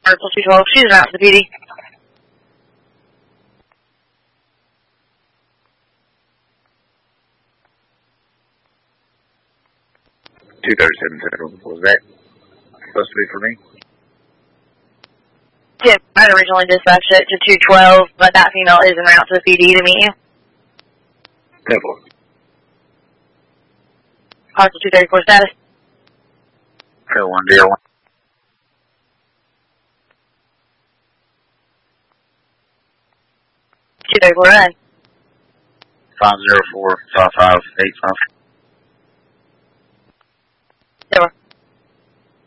Parcel 212, she's an out to the PD. 237 Central. Was that supposed to be for me? Yeah, I'd originally dispatched it to 212, but that female is en route to the PD to meet you. Temple. Parcel 234 status. Trail 101. Run. 504-5585. Over.